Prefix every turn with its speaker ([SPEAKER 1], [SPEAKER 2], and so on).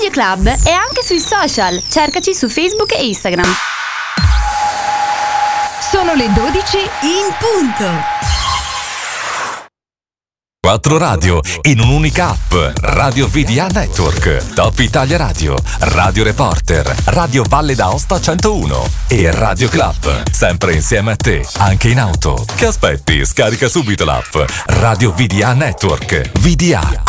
[SPEAKER 1] Radio Club è anche sui social. Cercaci su Facebook e Instagram.
[SPEAKER 2] Sono le 12 in punto.
[SPEAKER 3] 4 radio in un'unica app. Radio VDA Network, Top Italia Radio, Radio Reporter, Radio Valle d'Aosta 101 e Radio Club. Sempre insieme a te, anche in auto. Che aspetti? Scarica subito l'app Radio VDA Network. VDA